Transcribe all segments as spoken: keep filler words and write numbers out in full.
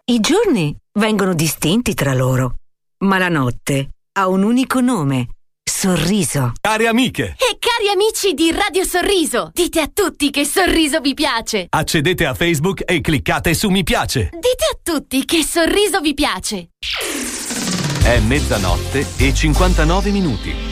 I giorni vengono distinti tra loro, ma la notte ha un unico nome: Sorriso. Care amiche e cari amici di Radio Sorriso, dite a tutti che Sorriso vi piace. Accedete a Facebook e cliccate su mi piace. Dite a tutti che Sorriso vi piace. È mezzanotte e cinquantanove minuti.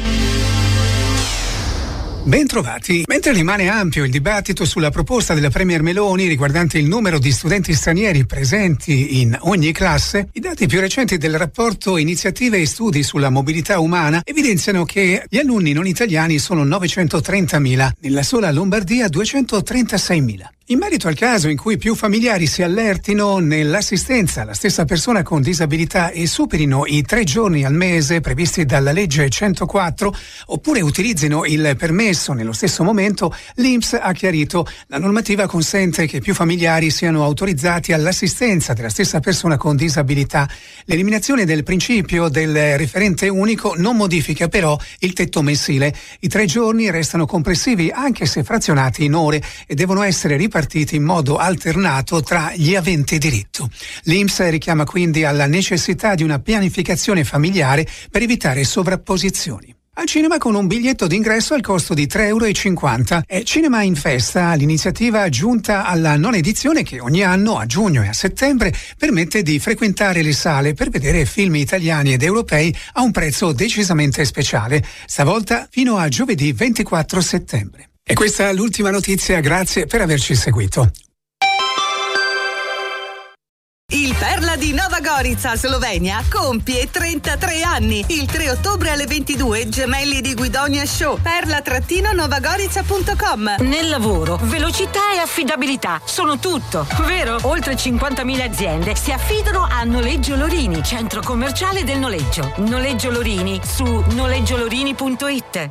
Bentrovati. Mentre rimane ampio il dibattito sulla proposta della Premier Meloni riguardante il numero di studenti stranieri presenti in ogni classe, i dati più recenti del rapporto Iniziative e Studi sulla mobilità umana evidenziano che gli alunni non italiani sono novecentotrentamila, nella sola Lombardia duecentotrentasei.mila. In merito al caso in cui più familiari si allertino nell'assistenza alla stessa persona con disabilità e superino i tre giorni al mese previsti dalla legge centoquattro, oppure utilizzino il permesso nello stesso momento, l'I N P S ha chiarito: la normativa consente che più familiari siano autorizzati all'assistenza della stessa persona con disabilità. L'eliminazione del principio del referente unico non modifica però il tetto mensile. I tre giorni restano complessivi anche se frazionati in ore e devono essere ripartiti in modo alternato tra gli aventi diritto. L'I N P S richiama quindi alla necessità di una pianificazione familiare per evitare sovrapposizioni. Al cinema con un biglietto d'ingresso al costo di tre euro e cinquanta. È Cinema in Festa, l'iniziativa giunta alla nona edizione che ogni anno a giugno e a settembre permette di frequentare le sale per vedere film italiani ed europei a un prezzo decisamente speciale, stavolta fino a giovedì ventiquattro settembre. E questa è l'ultima notizia, grazie per averci seguito. Il Perla di Nova Gorica, Slovenia, compie trentatré anni. Il tre ottobre alle ventidue, Gemelli di Guidonia Show. perla novagorica punto com. Nel lavoro, velocità e affidabilità sono tutto, vero? Oltre cinquantamila aziende si affidano a Noleggio Lorini, centro commerciale del noleggio. Noleggio Lorini su noleggiolorini punto it.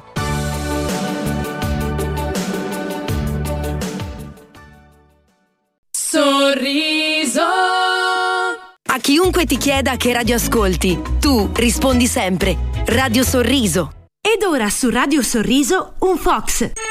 Sorriso. A chiunque ti chieda che radio ascolti, tu rispondi sempre Radio Sorriso. Ed ora su Radio Sorriso un Fox.